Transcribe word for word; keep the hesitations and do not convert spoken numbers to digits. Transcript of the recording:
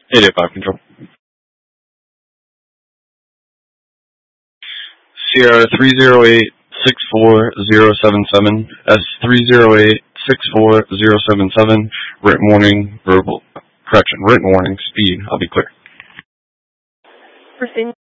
eight eight five control. Sierra three zero eight six four zero seven seven, S three zero eight six four zero seven seven, written warning, verbal, correction, written warning, speed, I'll be clear. Proceed.